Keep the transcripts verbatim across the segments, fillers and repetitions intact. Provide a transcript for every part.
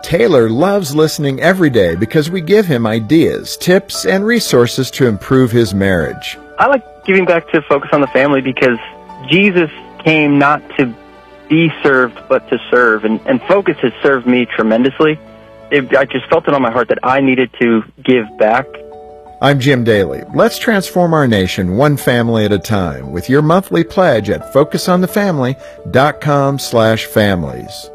Taylor loves listening every day because we give him ideas, tips, and resources to improve his marriage. I like giving back to Focus on the Family because Jesus came not to be served, but to serve. And, and Focus has served me tremendously. It, I just felt it on my heart that I needed to give back. I'm Jim Daly. Let's transform our nation one family at a time with your monthly pledge at focus on the family dot com slash families.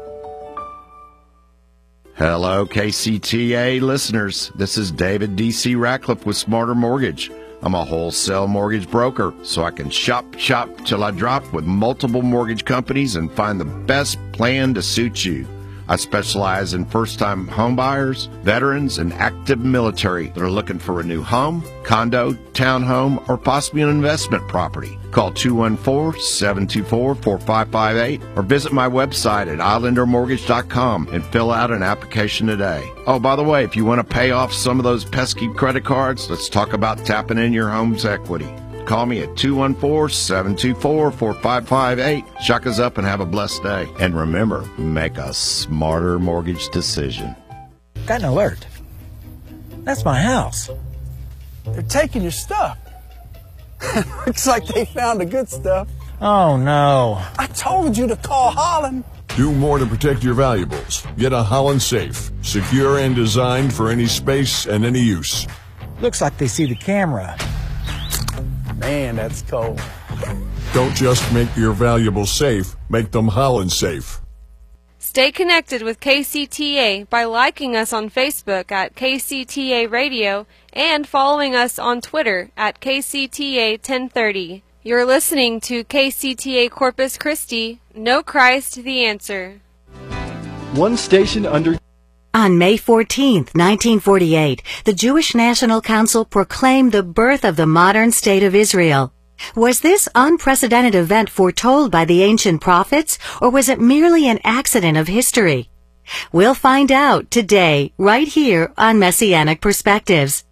Hello, K C T A listeners. This is David D C. Ratcliffe with Smarter Mortgage. I'm a wholesale mortgage broker, so I can shop, shop till I drop with multiple mortgage companies and find the best plan to suit you. I specialize in first-time home buyers, veterans, and active military that are looking for a new home, condo, townhome, or possibly an investment property. Call two one four, seven two four, four five five eight or visit my website at islander mortgage dot com and fill out an application today. Oh, by the way, if you want to pay off some of those pesky credit cards, let's talk about tapping in your home's equity. Call me at two one four, seven two four, four five five eight. Chuck us up and have a blessed day. And remember, make a smarter mortgage decision. Got an alert. That's my house. They're taking your stuff. Looks like they found the good stuff. Oh, no. I told you to call Holland. Do more to protect your valuables. Get a Holland safe, secure and designed for any space and any use. Looks like they see the camera. Man, that's cold. Don't just make your valuables safe, make them Holland safe. Stay connected with K C T A by liking us on Facebook at K C T A Radio and following us on Twitter at K C T A ten thirty. You're listening to K C T A Corpus Christi, Know Christ the Answer. One station under... On May fourteenth, nineteen forty-eight, the Jewish National Council proclaimed the birth of the modern state of Israel. Was this unprecedented event foretold by the ancient prophets, or was it merely an accident of history? We'll find out today, right here on Messianic Perspectives.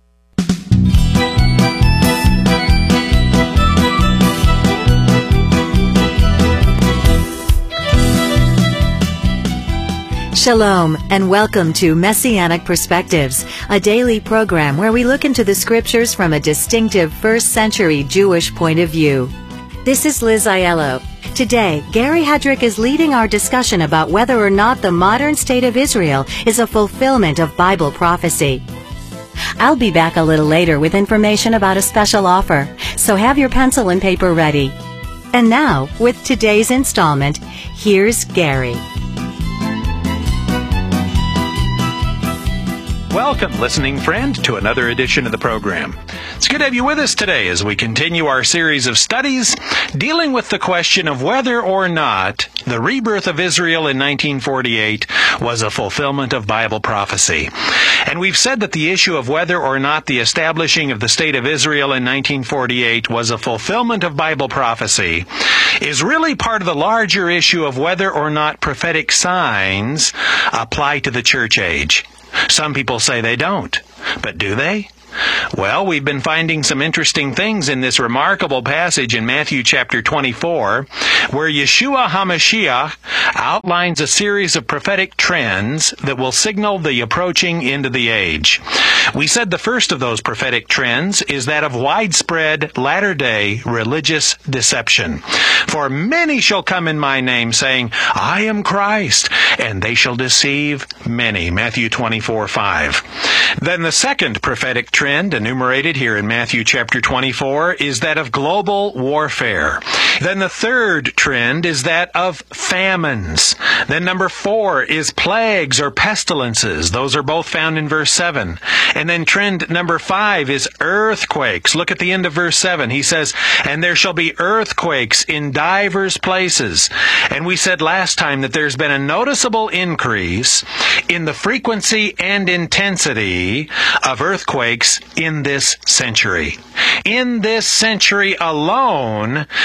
Shalom, and welcome to Messianic Perspectives, a daily program where we look into the scriptures from a distinctive first-century Jewish point of view. This is Liz Aiello. Today, Gary Hedrick is leading our discussion about whether or not the modern state of Israel is a fulfillment of Bible prophecy. I'll be back a little later with information about a special offer, so have your pencil and paper ready. And now, with today's installment, here's Gary. Welcome, listening friend, to another edition of the program. It's good to have you with us today as we continue our series of studies dealing with the question of whether or not the rebirth of Israel in nineteen forty-eight was a fulfillment of Bible prophecy. And we've said that the issue of whether or not the establishing of the State of Israel in nineteen forty-eight was a fulfillment of Bible prophecy is really part of the larger issue of whether or not prophetic signs apply to the church age. Some people say they don't, but do they? Well, we've been finding some interesting things in this remarkable passage in Matthew chapter twenty-four, where Yeshua HaMashiach outlines a series of prophetic trends that will signal the approaching end of the age. We said the first of those prophetic trends is that of widespread latter-day religious deception. For many shall come in my name, saying, I am Christ, and they shall deceive many. Matthew twenty-four five. Then the second prophetic trend enumerated here in Matthew chapter twenty-four is that of global warfare. Then the third trend is that of famines. Then number four is plagues or pestilences. Those are both found in verse seven. And then trend number five is earthquakes. Look at the end of verse seven. He says, and there shall be earthquakes in divers places. And we said last time that there's been a noticeable increase in the frequency and intensity of earthquakes in this century. In this century alone, there have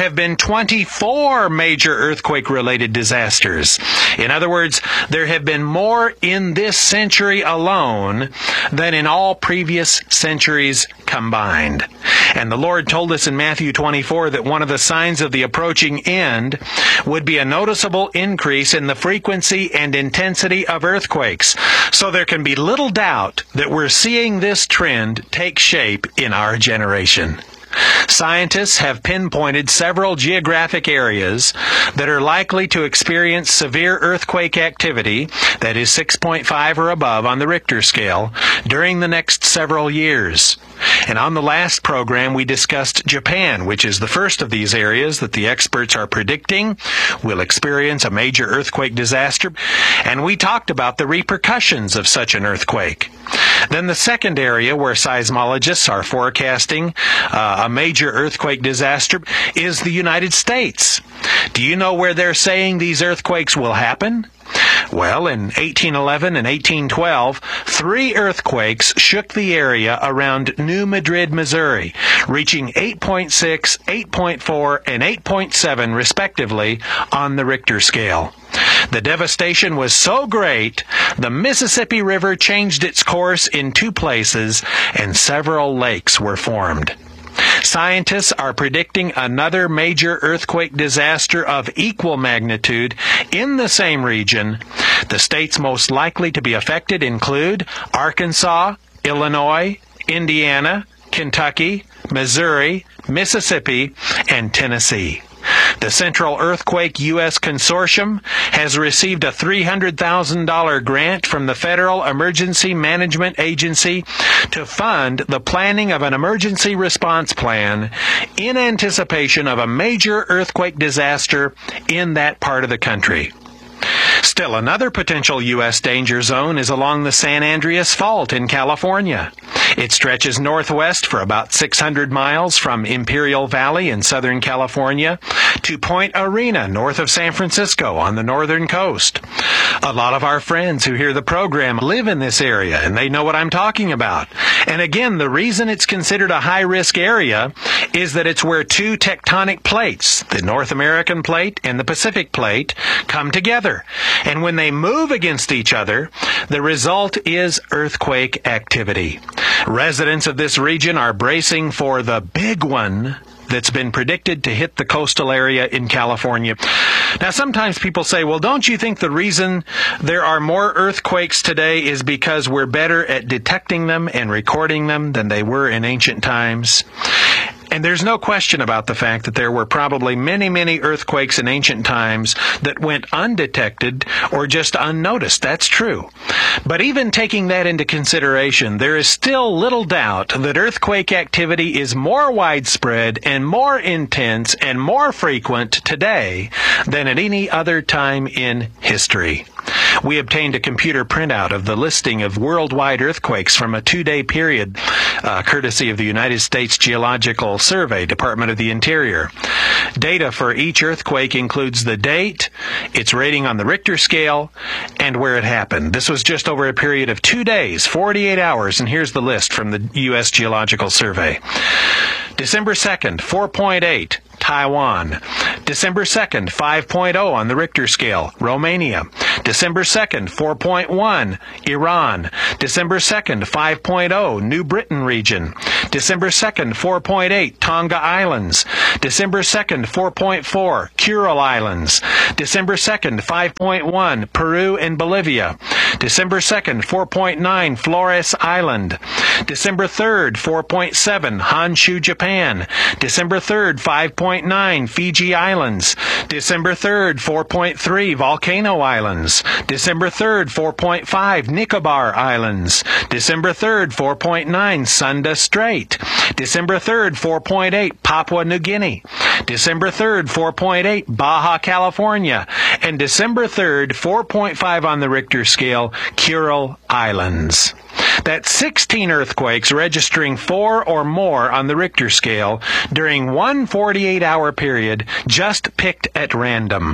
have been twenty-four major earthquake-related disasters. In other words, there have been more in this century alone than in all previous centuries combined. And the Lord told us in Matthew twenty-four that one of the signs of the approaching end would be a noticeable increase in the frequency and intensity of earthquakes. So there can be little doubt that we're seeing this trend take shape in our generation. Scientists have pinpointed several geographic areas that are likely to experience severe earthquake activity, that is six point five or above on the Richter scale, during the next several years. And on the last program, we discussed Japan, which is the first of these areas that the experts are predicting will experience a major earthquake disaster. And we talked about the repercussions of such an earthquake. Then the second area where seismologists are forecasting uh, a major earthquake disaster is the United States. Do you know where they're saying these earthquakes will happen? Well, in eighteen eleven and eighteen twelve, three earthquakes shook the area around New Madrid, Missouri, reaching eight point six, eight point four, and eight point seven, respectively, on the Richter scale. The devastation was so great, the Mississippi River changed its course in two places, and several lakes were formed. Scientists are predicting another major earthquake disaster of equal magnitude in the same region. The states most likely to be affected include Arkansas, Illinois, Indiana, Kentucky, Missouri, Mississippi, and Tennessee. The Central Earthquake U S Consortium has received a three hundred thousand dollars grant from the Federal Emergency Management Agency to fund the planning of an emergency response plan in anticipation of a major earthquake disaster in that part of the country. Still, another potential U S danger zone is along the San Andreas Fault in California. It stretches northwest for about six hundred miles from Imperial Valley in Southern California to Point Arena north of San Francisco on the northern coast. A lot of our friends who hear the program live in this area, and they know what I'm talking about. And again, the reason it's considered a high-risk area is that it's where two tectonic plates, the North American plate and the Pacific plate, come together. And when they move against each other, the result is earthquake activity. Residents of this region are bracing for the big one that's been predicted to hit the coastal area in California. Now, sometimes people say, well, don't you think the reason there are more earthquakes today is because we're better at detecting them and recording them than they were in ancient times? And there's no question about the fact that there were probably many, many earthquakes in ancient times that went undetected or just unnoticed. That's true. But even taking that into consideration, there is still little doubt that earthquake activity is more widespread and more intense and more frequent today than at any other time in history. We obtained a computer printout of the listing of worldwide earthquakes from a two-day period, uh, courtesy of the United States Geological Survey, Department of the Interior. Data for each earthquake includes the date, its rating on the Richter scale, and where it happened. This was just over a period of two days, forty-eight hours, and here's the list from the U S Geological Survey. December second, four point eight. Taiwan. December second, five point oh on the Richter scale, Romania. December second, four point one, Iran. December second, five point oh, New Britain region. December second, four point eight, Tonga Islands. December second, four point four, Kuril Islands. December second, five point one, Peru and Bolivia. December second, four point nine, Flores Island. December third, four point seven, Honshu, Japan. December third, five point nine, Fiji Islands. December third, four point three, Volcano Islands. December third, four point five, Nicobar Islands. December third, four point nine, Sunda Strait. December third, four point eight, Papua New Guinea. December third, four point eight, Baja California. And December third, four point five on the Richter scale, Kuril Islands. That's sixteen earthquakes registering four or more on the Richter scale during one forty-eight hour period, just picked at random.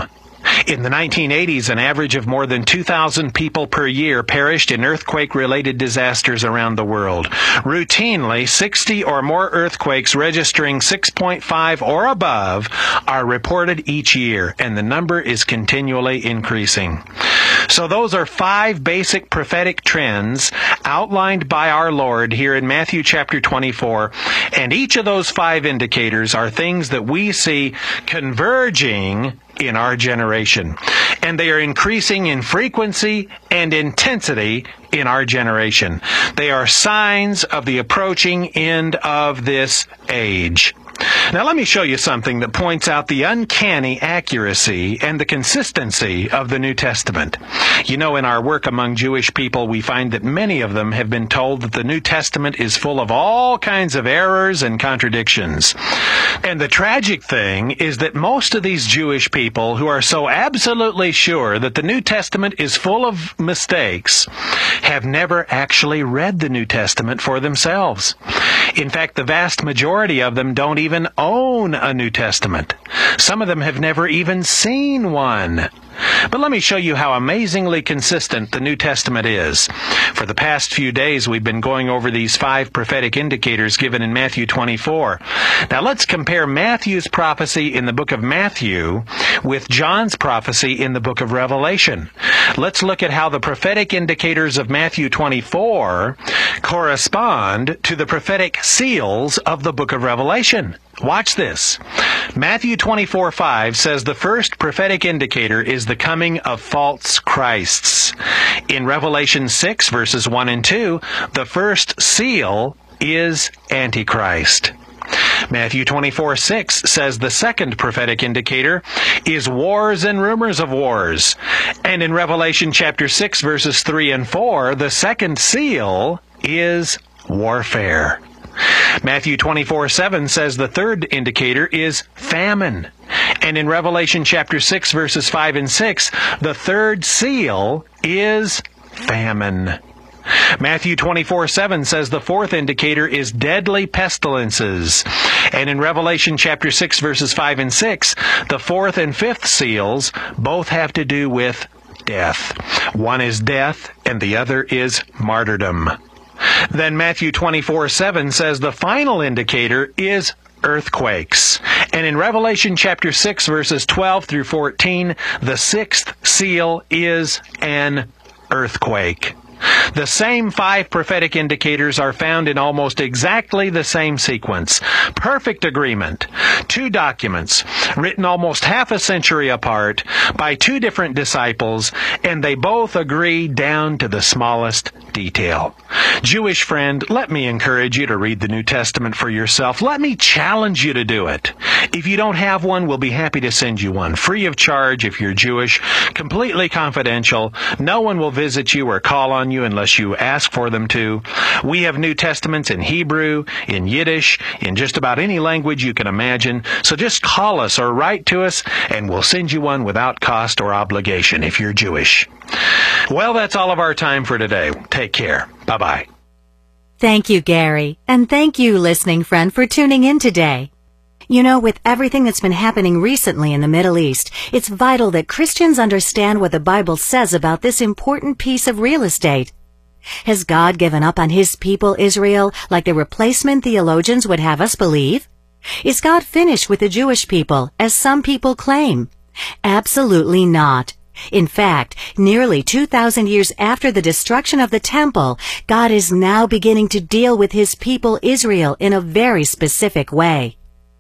In the nineteen eighties, an average of more than two thousand people per year perished in earthquake-related disasters around the world. Routinely, sixty or more earthquakes registering six point five or above are reported each year, and the number is continually increasing. So those are five basic prophetic trends outlined by our Lord here in Matthew chapter twenty-four, and each of those five indicators are things that we see converging in our generation. And they are increasing in frequency and intensity in our generation. They are signs of the approaching end of this age. Now let me show you something that points out the uncanny accuracy and the consistency of the New Testament. You know, in our work among Jewish people, we find that many of them have been told that the New Testament is full of all kinds of errors and contradictions. And the tragic thing is that most of these Jewish people who are so absolutely sure that the New Testament is full of mistakes have never actually read the New Testament for themselves. In fact, the vast majority of them don't even own a New Testament. Some of them have never even seen one. But let me show you how amazingly consistent the New Testament is. For the past few days, we've been going over these five prophetic indicators given in Matthew twenty-four. Now let's compare Matthew's prophecy in the book of Matthew with John's prophecy in the book of Revelation. Let's look at how the prophetic indicators of Matthew twenty-four correspond to the prophetic seals of the book of Revelation. Watch this. Matthew twenty-four five says the first prophetic indicator is the coming of false Christs. In Revelation six verses one and two, the first seal is Antichrist. Matthew twenty-four six says the second prophetic indicator is wars and rumors of wars. And in Revelation chapter six verses three and four, the second seal is warfare. Matthew twenty-four seven says the third indicator is famine. And in Revelation chapter six verses five and six, the third seal is famine. Matthew twenty-four seven says the fourth indicator is deadly pestilences. And in Revelation chapter six verses five and six, the fourth and fifth seals both have to do with death. One is death and the other is martyrdom. Then Matthew twenty-four seven says the final indicator is earthquakes. And in Revelation chapter six verses twelve through fourteen, the sixth seal is an earthquake. The same five prophetic indicators are found in almost exactly the same sequence. Perfect agreement. Two documents, written almost half a century apart by two different disciples, and they both agree down to the smallest detail. Jewish friend, let me encourage you to read the New Testament for yourself. Let me challenge you to do it. If you don't have one, we'll be happy to send you one, free of charge if you're Jewish, completely confidential. No one will visit you or call on you unless you ask for them to. We have New Testaments in Hebrew, in Yiddish, in just about any language you can imagine. So just call us or write to us, and we'll send you one without cost or obligation if you're Jewish. Well, that's all of our time for today. Take care. Bye-bye. Thank you, Gary. And thank you, listening friend, for tuning in today. You know, with everything that's been happening recently in the Middle East, it's vital that Christians understand what the Bible says about this important piece of real estate. Has God given up on His people Israel like the replacement theologians would have us believe? Is God finished with the Jewish people, as some people claim? Absolutely not. In fact, nearly two thousand years after the destruction of the temple, God is now beginning to deal with His people Israel in a very specific way.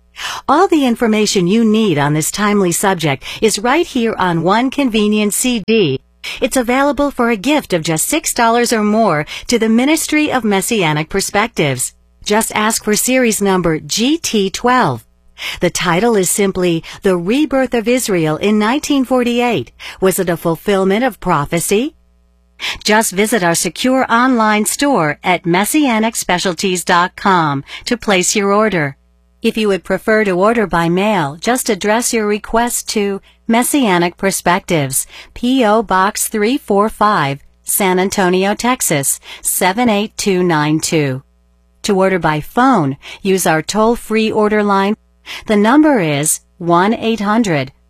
All the information you need on this timely subject is right here on one convenient C D. It's available for a gift of just six dollars or more to the Ministry of Messianic Perspectives. Just ask for series number G T twelve. The title is simply The Rebirth of Israel in nineteen forty-eight. Was it a fulfillment of prophecy? Just visit our secure online store at messianic specialties dot com to place your order. If you would prefer to order by mail, just address your request to Messianic Perspectives, P O Box three forty-five, San Antonio, Texas, seven eight two nine two. To order by phone, use our toll-free order line. The number is one eight hundred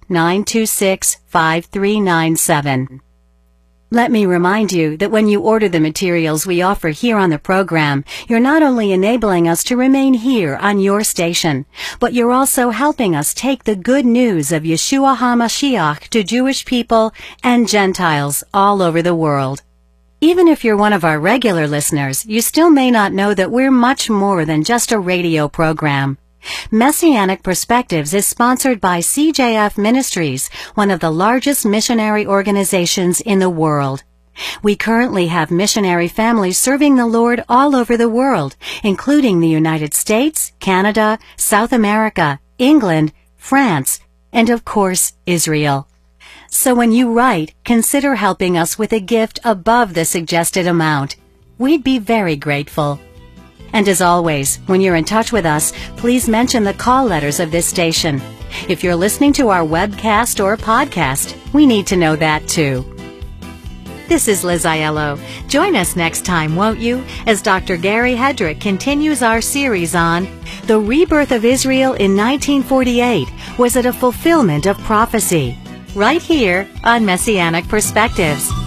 nine two six, five three nine seven. Let me remind you that when you order the materials we offer here on the program, you're not only enabling us to remain here on your station, but you're also helping us take the good news of Yeshua HaMashiach to Jewish people and Gentiles all over the world. Even if you're one of our regular listeners, you still may not know that we're much more than just a radio program. Messianic Perspectives is sponsored by C J F Ministries, one of the largest missionary organizations in the world. We currently have missionary families serving the Lord all over the world, including the United States, Canada, South America, England, France, and of course, Israel. So when you write, consider helping us with a gift above the suggested amount. We'd be very grateful. And as always, when you're in touch with us, please mention the call letters of this station. If you're listening to our webcast or podcast, we need to know that too. This is Liz Aiello. Join us next time, won't you, as Doctor Gary Hedrick continues our series on The Rebirth of Israel in nineteen forty-eight. Was it a fulfillment of prophecy? Right here on Messianic Perspectives.